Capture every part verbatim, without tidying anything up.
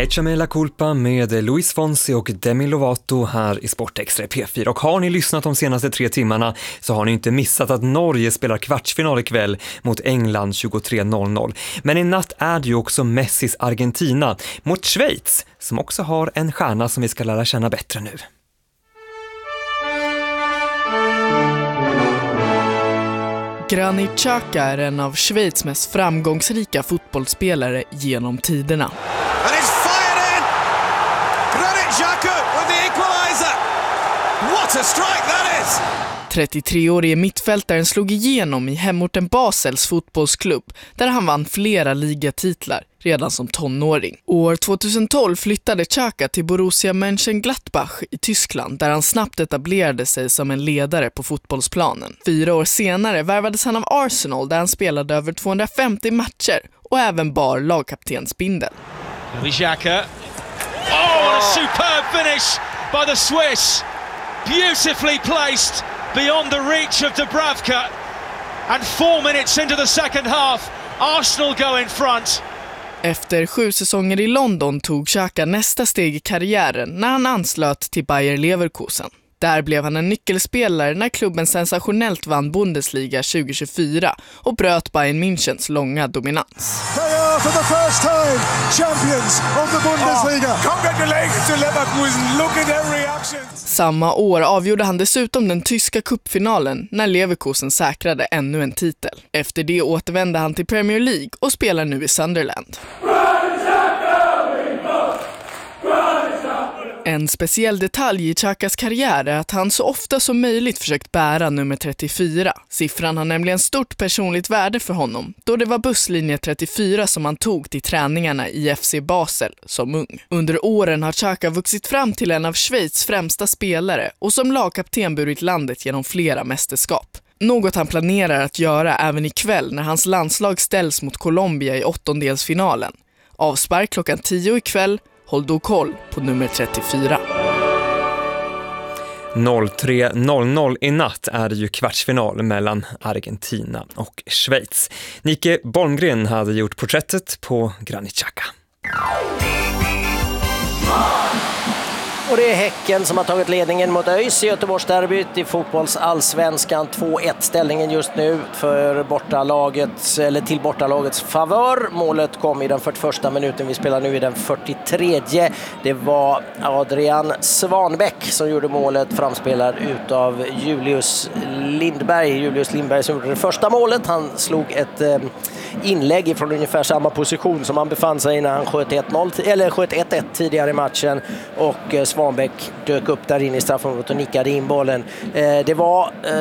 Echa me la culpa med Luis Fonsi och Demi Lovato här i Sportextra P fyra. Och har ni lyssnat de senaste tre timmarna så har ni inte missat att Norge spelar kvartsfinal ikväll mot England tjugotre noll noll. Men i natt är det ju också Messis Argentina mot Schweiz som också har en stjärna som vi ska lära känna bättre nu. Granit Xhaka är en av Schweiz mest framgångsrika fotbollsspelare genom tiderna. And it's fired in! Granit Xhaka with the equalizer! What a strike that is! trettiotre-årige mittfältaren slog igenom i hemorten Basels fotbollsklubb där han vann flera ligatitlar redan som tonåring. År tjugohundratolv flyttade Xhaka till Borussia Mönchengladbach i Tyskland där han snabbt etablerade sig som en ledare på fotbollsplanen. Fyra år senare värvades han av Arsenal där han spelade över tvåhundrafemtio matcher och även bar lagkaptensbindeln. Xhaka. Oh, what a superb finish by the Swiss. Beautifully placed beyond the reach of Dubravka. And four minutes into the second half, Arsenal go in front. Efter sju säsonger i London tog Xhaka nästa steg i karriären när han anslöt till Bayer Leverkusen. Där blev han en nyckelspelare när klubben sensationellt vann Bundesliga tjugohundratjugofyra och bröt Bayern Münchens långa dominans. They are for the first time champions of the Bundesliga. Oh, congratulations to Leverkusen. Look at their reactions. Samma år avgjorde han dessutom den tyska cupfinalen när Leverkusen säkrade ännu en titel. Efter det återvände han till Premier League och spelar nu i Sunderland. En speciell detalj i Xhakas karriär är att han så ofta som möjligt försökt bära nummer trettiofyra. Siffran har nämligen stort personligt värde för honom då det var busslinje trettiofyra som han tog till träningarna i F C Basel som ung. Under åren har Xhaka vuxit fram till en av Schweiz främsta spelare och som lagkapten burit landet genom flera mästerskap. Något han planerar att göra även ikväll när hans landslag ställs mot Colombia i åttondelsfinalen. Avspark klockan tio ikväll. Håll då koll på nummer trettiofyra. tre noll noll i natt är det ju kvartsfinal mellan Argentina och Schweiz. Nike Bolmgren hade gjort porträttet på Granit Xhaka. Och det är Häcken som har tagit ledningen mot ÖIS i Göteborgsderbyt i fotbollsallsvenskan. två ett ställningen just nu för bortalagets, eller till bortalagets favör. Målet kom i den fyrtioförsta minuten. Vi spelar nu i den fyrtiotredje. Det var Adrian Svanbäck som gjorde målet, framspelad utav Julius Lindberg. Julius Lindberg som gjorde det första målet. Han slog ett eh, inlägg från ungefär samma position som han befann sig när han sköt ett noll eller sköt ett ett tidigare i matchen, och eh, Svanbäck dök upp där inne i straffområdet och nickade in bollen. Eh, det var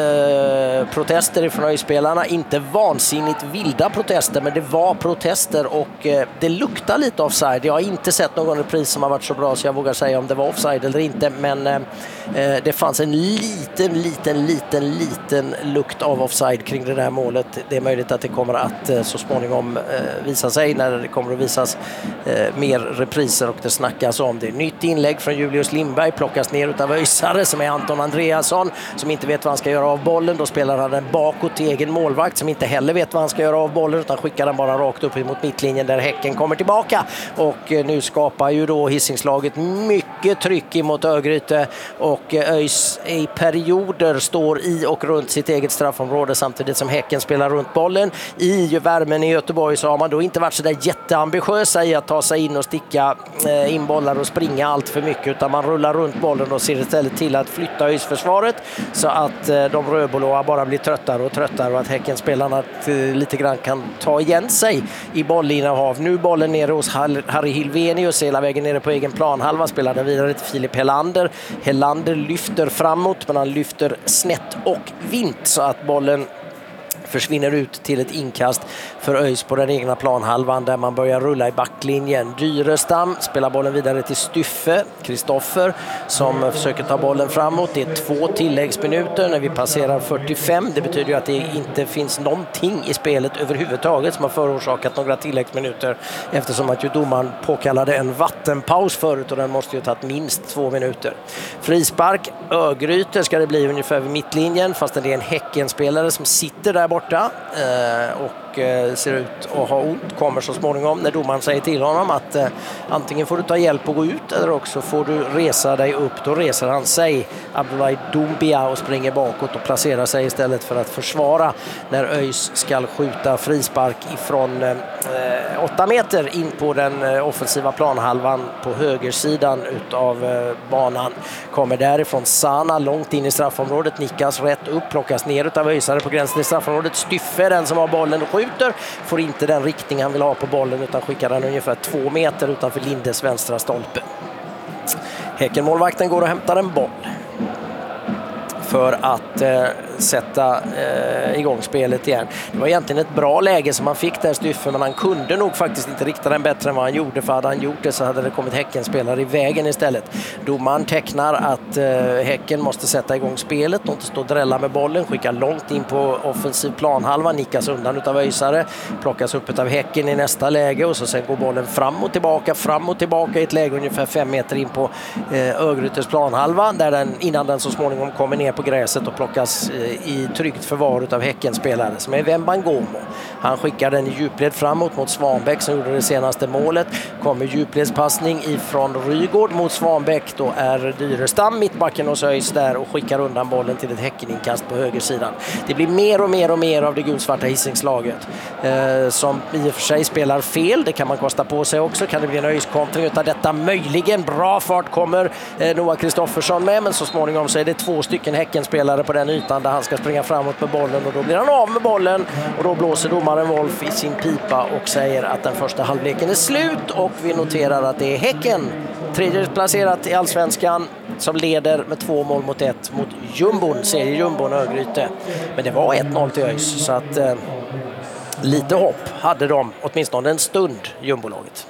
eh, protester från ÖIS-spelarna, inte vansinnigt vilda protester, men det var protester och eh, det luktar lite offside. Jag har inte sett någon repris som har varit så bra så jag vågar säga om det var offside eller inte, men eh, det fanns en liten, liten, liten, liten lukt av offside kring det där målet. Det är möjligt att det kommer att eh, så småningom eh, visa sig när det kommer att visas eh, mer repriser och det snackas om det. Nytt inlägg från Julius Lindberg plockas ner utav öisare som är Anton Andreasson som inte vet vad han ska göra av bollen. Då spelar han den bakåt till egen målvakt som inte heller vet vad han ska göra av bollen utan skickar den bara rakt upp mot mittlinjen där Häcken kommer tillbaka. Och eh, nu skapar ju då Hisingslaget mycket tryck emot Örgryte och eh, ÖIS i perioder står i och runt sitt eget straffområde samtidigt som Häcken spelar runt bollen. I värmen i Göteborg så har man då inte varit så där jätteambitiösa i att ta sig in och sticka eh, in bollar och springa allt för mycket, utan man rullar runt bollen och ser istället till att flytta ÖIS-försvaret så att eh, de rödblåa bara blir tröttare och tröttare och att Häckenspelarna eh, lite grann kan ta igen sig i bollinnehav. Nu bollen nere hos Harry Hilvenius hela vägen nere på egen planhalva, spelar den vidare till Filip Helander. Helander lyfter framåt men han lyfter snett och vint så att bollen försvinner ut till ett inkast för ÖIS på den egna planhalvan där man börjar rulla i backlinjen. Dyrestam spelar bollen vidare till Styffe, Kristoffer som försöker ta bollen framåt. Det är två tilläggsminuter när vi passerar fyrtiofem. Det betyder ju att det inte finns någonting i spelet överhuvudtaget som har förorsakat några tilläggsminuter eftersom att ju domaren påkallade en vattenpaus förut och den måste ju ha tagit minst två minuter. Frispark, Örgryte ska det bli ungefär vid mittlinjen fast det är en Häckenspelare som sitter där borta eh, och och eh, ser ut att ha ont, kommer så småningom när domaren säger till honom att eh, antingen får du ta hjälp och gå ut eller också får du resa dig upp. Då reser han sig, Abdoulaye Doumbia, och springer bakåt och placerar sig istället för att försvara när ÖIS ska skjuta frispark ifrån eh, åtta meter in på den eh, offensiva planhalvan på högersidan utav eh, banan. Kommer därifrån Sana långt in i straffområdet, nickas rätt upp, plockas ner utav ÖISare på gränsen i straffområdet. Styffe, den som har bollen och skjuter, får inte den riktning han vill ha på bollen utan skickar den ungefär två meter utanför Lindes vänstra stolpe. Häckenmålvakten går och hämtar en boll för att eh, sätta eh, igång spelet igen. Det var egentligen ett bra läge som han fick där, Styffe, men han kunde nog faktiskt inte rikta den bättre än vad han gjorde, för hade han gjort det så hade det kommit Häckenspelare i vägen istället. Domaren tecknar att eh, Häcken måste sätta igång spelet och inte stå och drälla med bollen, skickar långt in på offensiv planhalva, nickas undan utav ÖISare, plockas upp utav Häcken i nästa läge och så sen går bollen fram och tillbaka, fram och tillbaka i ett läge ungefär fem meter in på eh, Örgrytes planhalva, där den, innan den så småningom kommer ner på gräset och plockas eh, i tryggt förvar utav Häckenspelare som är Wembangomo. Han skickar den i djupled framåt mot Svanbäck som gjorde det senaste målet. Kommer djupledspassning ifrån Rygård mot Svanbäck. Då är Dyrestam mittbacken hos ÖIS där och skickar undan bollen till ett Häckeninkast på högersidan. Det blir mer och mer och mer av det gulsvarta Hisingslaget eh, som i och för sig spelar fel. Det kan man kosta på sig också. Kan det bli en ÖIS-kontring utav detta? Möjligen. Bra fart kommer eh, Noah Kristoffersson med, men så småningom så är det två stycken Häckenspelare på den ytan där han ska springa framåt med bollen och då blir han av med bollen och då blåser domaren Wolf i sin pipa och säger att den första halvleken är slut, och vi noterar att det är Häcken, tredje placerat i Allsvenskan, som leder med två mål mot ett mot Jumbon, seriejumbon Örgryte. Men det var ett noll till ÖIS, så att eh, lite hopp hade de åtminstone en stund, Jumbolaget.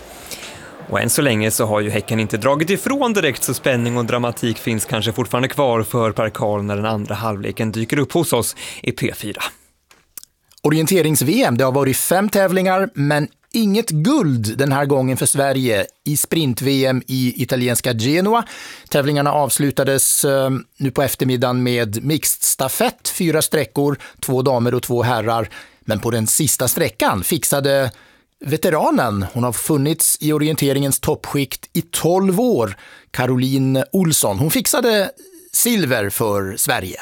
Och än så länge så har ju Häcken inte dragit ifrån direkt, så spänning och dramatik finns kanske fortfarande kvar för Per Karl när den andra halvleken dyker upp hos oss i P fyra. Orienterings-V M, det har varit fem tävlingar men inget guld den här gången för Sverige i sprint-V M i italienska Genoa. Tävlingarna avslutades eh, nu på eftermiddagen med mixed stafett, fyra sträckor, två damer och två herrar. Men på den sista sträckan fixade veteranen, hon har funnits i orienteringens toppskikt i tolv år, Caroline Olsson. Hon fixade silver för Sverige.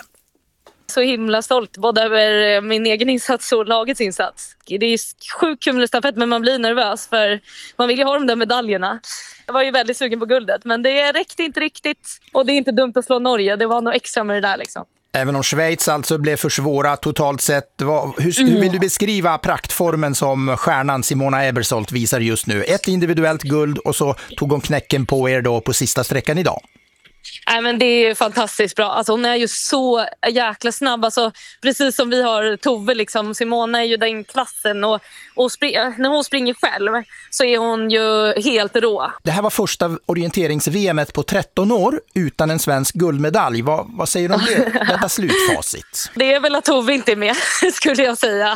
Så himla stolt både över min egen insats och lagets insats. Det är sjukt kul med stafett, men man blir nervös för man vill ju ha de där medaljerna. Jag var ju väldigt sugen på guldet, men det räckte inte riktigt. Och det är inte dumt att slå Norge, det var nog extra med det där liksom. Även om Schweiz alltså blev för svåra totalt sett. Hur, hur vill du beskriva praktformen som stjärnan Simona Ebersold visar just nu? Ett individuellt guld och så tog hon knäcken på er då på sista sträckan idag. Nej, men det är fantastiskt bra. Alltså, hon är ju så jäkla snabb. Alltså, precis som vi har Tove. Liksom. Simona är ju den klassen. Och, och spring, när hon springer själv så är hon ju helt rå. Det här var första orienterings-V M på tretton år utan en svensk guldmedalj. Vad, vad säger du om det? Detta slutfacit. Det är väl att Tove inte är med, skulle jag säga.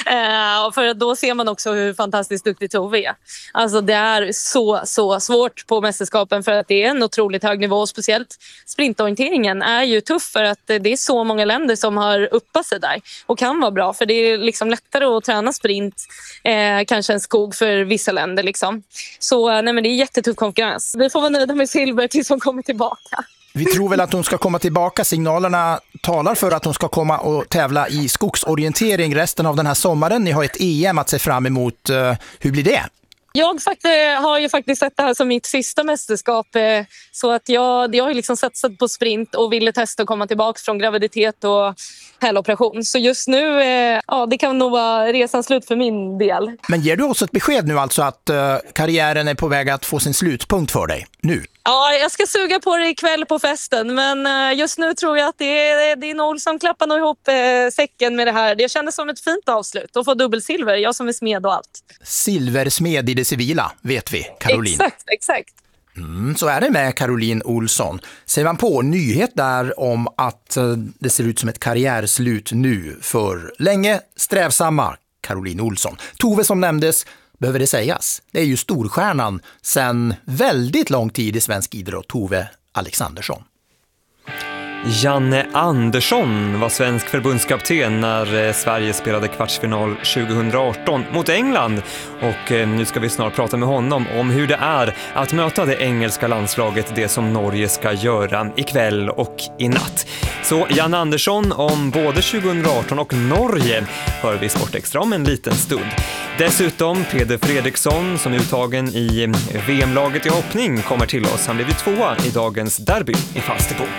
Eh, för då ser man också hur fantastiskt duktig Tove är. Alltså, det är så, så svårt på mästerskapen för att det är en otroligt hög nivå. Speciellt sprintorienteringen är ju tuff för att det är så många länder som har uppat sig där och kan vara bra, för det är liksom lättare att träna sprint eh, kanske en skog för vissa länder liksom. Så nej, men det är jättetuff konkurrens. Vi får vara nöjda med silver tills hon kommer tillbaka. Vi tror väl att hon ska komma tillbaka. Signalerna talar för att hon ska komma och tävla i skogsorientering resten av den här sommaren. Ni har ett E M att se fram emot. Hur blir det? Jag har ju faktiskt sett det här som mitt sista mästerskap, så att jag, jag har liksom satsat på sprint och ville testa att komma tillbaka från graviditet och häloperation. Så just nu, ja, det kan nog vara resan slut för min del. Men ger du också ett besked nu alltså att karriären är på väg att få sin slutpunkt för dig nu? Ja, jag ska suga på det ikväll på festen, men just nu tror jag att det är, det är Noel som klappar nog ihop säcken med det här. Det kändes som ett fint avslut att få dubbelsilver, jag som är smed och allt. Silversmed i det civila, vet vi, Caroline. Exakt, exakt. Mm, så är det med Caroline Olsson. Säger man på nyhet där om att det ser ut som ett karriärslut nu för länge strävsamma Caroline Olsson. Tove som nämndes, behöver det sägas. Det är ju storstjärnan sedan väldigt lång tid i svensk idrott, Tove Alexandersson. Janne Andersson var svensk förbundskapten när Sverige spelade kvartsfinal tjugohundraarton mot England. Och nu ska vi snart prata med honom om hur det är att möta det engelska landslaget, det som Norge ska göra ikväll och i natt. Så Janne Andersson om både tjugohundraarton och Norge hör vi Sportextra om en liten stund. Dessutom Peder Fredriksson som är uttagen i V M-laget i hoppning kommer till oss. Han blev ju tvåa i dagens derby i Falsterbo.